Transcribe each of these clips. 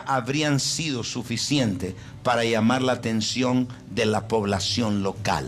habrían sido suficientes para llamar la atención de la población local.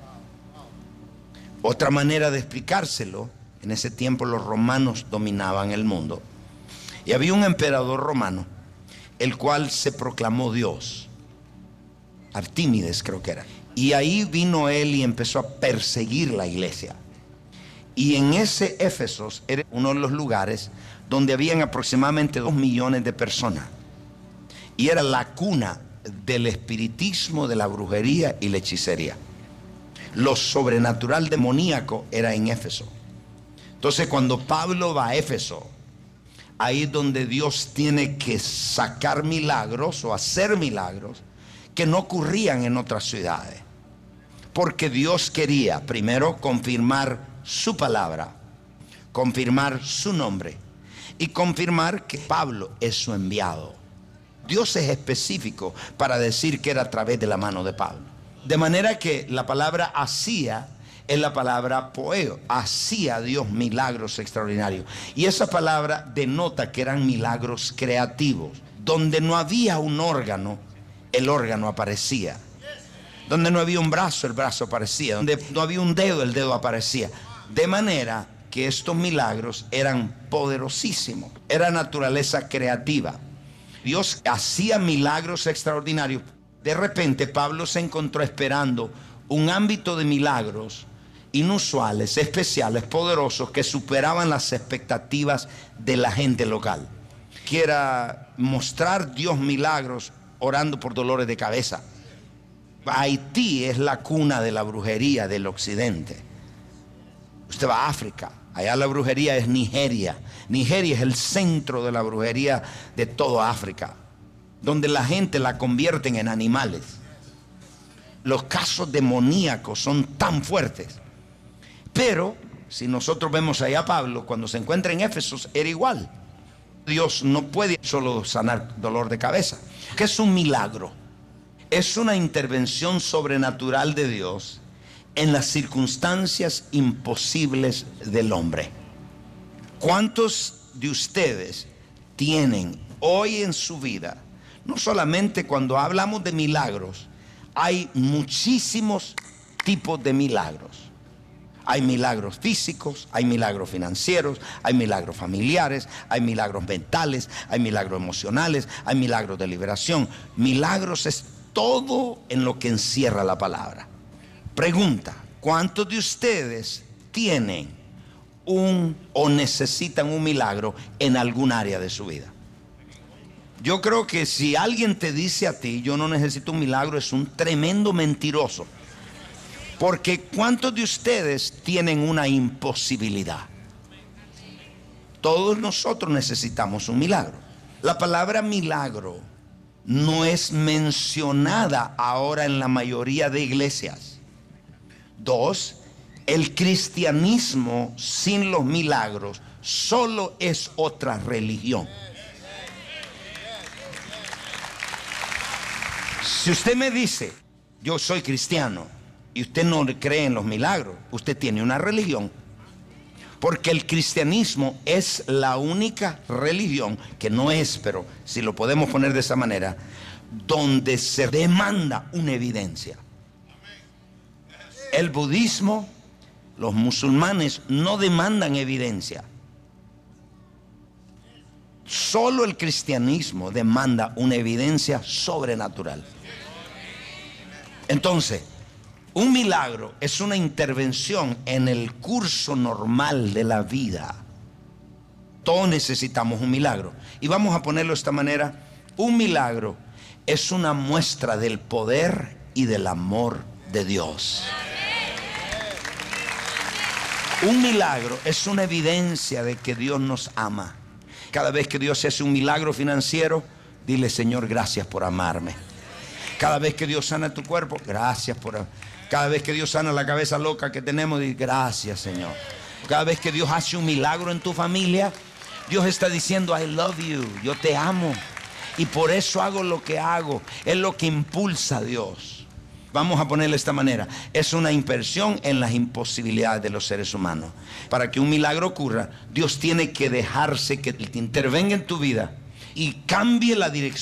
Otra manera de explicárselo: en ese tiempo los romanos dominaban el mundo y había un emperador romano el cual se proclamó Dios. Artímides creo que era. Y ahí vino él y empezó a perseguir la iglesia. Y en ese Éfeso era uno de los lugares donde habían aproximadamente 2 millones de personas. Y era la cuna del espiritismo, de la brujería y la hechicería. Lo sobrenatural demoníaco era en Éfeso. Entonces cuando Pablo va a Éfeso, ahí es donde Dios tiene que sacar milagros o hacer milagros que no ocurrían en otras ciudades. Porque Dios quería primero confirmar su palabra, confirmar su nombre y confirmar que Pablo es su enviado. Dios es específico para decir que era a través de la mano de Pablo. De manera que la palabra hacía es la palabra poeo. Hacía Dios milagros extraordinarios. Y esa palabra denota que eran milagros creativos. Donde no había un órgano, el órgano aparecía. Donde no había un brazo, el brazo aparecía. Donde no había un dedo, el dedo aparecía. De manera que estos milagros eran poderosísimos. Era naturaleza creativa. Dios hacía milagros extraordinarios. De repente Pablo se encontró esperando un ámbito de milagros inusuales, especiales, poderosos, que superaban las expectativas de la gente local. Quiera mostrar Dios milagros orando por dolores de cabeza. Haití es la cuna de la brujería del occidente. Usted va a África, allá la brujería es Nigeria. Nigeria es el centro de la brujería de toda África, donde la gente la convierten en animales. Los casos demoníacos son tan fuertes. Pero si nosotros vemos allá a Pablo, cuando se encuentra en Éfeso, era igual. Dios no puede solo sanar dolor de cabeza. ¿Qué es un milagro? Es una intervención sobrenatural de Dios en las circunstancias imposibles del hombre. ¿Cuántos de ustedes tienen hoy en su vida, no solamente cuando hablamos de milagros, hay muchísimos tipos de milagros? Hay milagros físicos, hay milagros financieros, hay milagros familiares, hay milagros mentales, hay milagros emocionales, hay milagros de liberación. Milagros es todo en lo que encierra la palabra. Pregunta: ¿cuántos de ustedes tienen o necesitan un milagro en algún área de su vida? Yo creo que si alguien te dice a ti, yo no necesito un milagro, es un tremendo mentiroso. Porque ¿cuántos de ustedes tienen una imposibilidad? Todos nosotros necesitamos un milagro. La palabra milagro no es mencionada ahora en la mayoría de iglesias. 2, el cristianismo sin los milagros solo es otra religión. Si usted me dice, yo soy cristiano, y usted no cree en los milagros, usted tiene una religión. Porque el cristianismo es la única religión, que no es, pero si lo podemos poner de esa manera, donde se demanda una evidencia. El budismo, los musulmanes no demandan evidencia. Solo el cristianismo demanda una evidencia sobrenatural. Entonces, un milagro es una intervención en el curso normal de la vida. Todos necesitamos un milagro. Y vamos a ponerlo de esta manera: un milagro es una muestra del poder y del amor de Dios. Un milagro es una evidencia de que Dios nos ama. Cada vez que Dios hace un milagro financiero, dile: Señor, gracias por amarme. Cada vez que Dios sana tu cuerpo, gracias por amarme. Cada vez que Dios sana la cabeza loca que tenemos, di gracias, Señor. Cada vez que Dios hace un milagro en tu familia, Dios está diciendo: I love you, yo te amo. Y por eso hago lo que hago. Es lo que impulsa a Dios. Vamos a ponerle de esta manera: es una inversión en las imposibilidades de los seres humanos. Para que un milagro ocurra, Dios tiene que dejarse que intervenga en tu vida y cambie la dirección